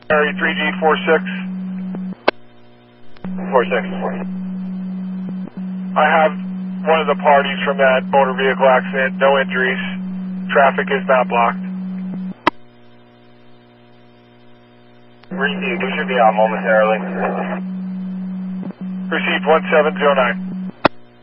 Area 3G46. 46. I have one of the parties from that motor vehicle accident. No injuries. Traffic is not blocked. Received. We should be on momentarily. Received 1709.